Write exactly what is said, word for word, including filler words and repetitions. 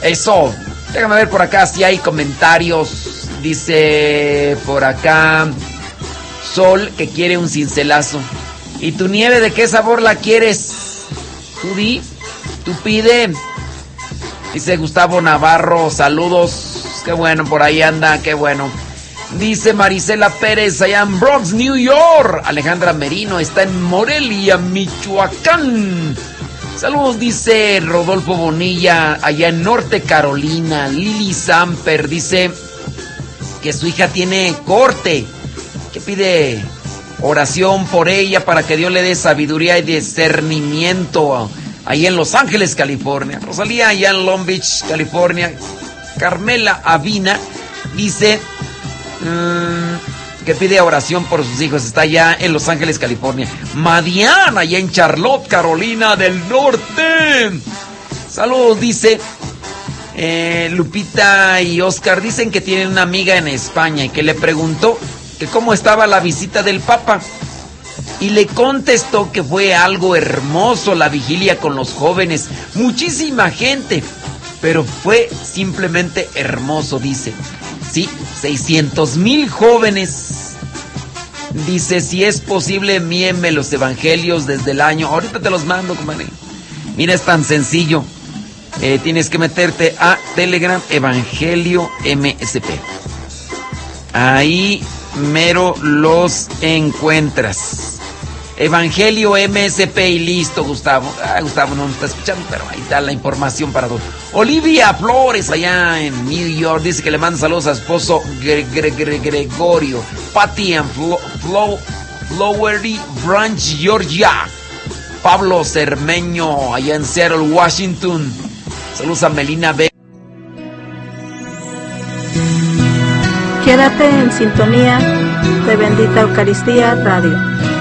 Eso. Déjame ver por acá si hay comentarios. Dice por acá Sol que quiere un cincelazo. ¿Y tu nieve de qué sabor la quieres? Tú di, tú pide. Dice Gustavo Navarro, saludos. Qué bueno, por ahí anda, qué bueno. Dice Marisela Pérez, allá en Bronx, New York. Alejandra Merino está en Morelia, Michoacán. Saludos, dice Rodolfo Bonilla, allá en Norte Carolina. Lili Samper dice que su hija tiene corte, que pide oración por ella para que Dios le dé sabiduría y discernimiento ahí en Los Ángeles, California. Rosalía, allá en Long Beach, California. Carmela Avina dice mmm, que pide oración por sus hijos, está allá en Los Ángeles, California. Madiana, allá en Charlotte, Carolina del Norte. Saludos, dice eh, Lupita y Oscar, dicen que tienen una amiga en España y que le preguntó que cómo estaba la visita del Papa. Y le contestó que fue algo hermoso la vigilia con los jóvenes, muchísima gente, pero fue simplemente hermoso, dice. Sí, seiscientos mil jóvenes. Dice, si es posible, envíenme los evangelios desde el año. Ahorita te los mando, comadre. Mira, es tan sencillo. Eh, tienes que meterte a Telegram, Evangelio M S P. Ahí mero los encuentras. Evangelio M S P y listo, Gustavo. Ah, Gustavo no nos está escuchando, pero ahí está la información para todos. Olivia Flores, allá en New York, dice que le manda saludos a su esposo Gre Gre Gre Gregorio. Patty en Flo Flo Flowery Branch, Georgia. Pablo Cermeño, allá en Seattle, Washington. Saludos a Melina B. Quédate en sintonía de Bendita Eucaristía Radio.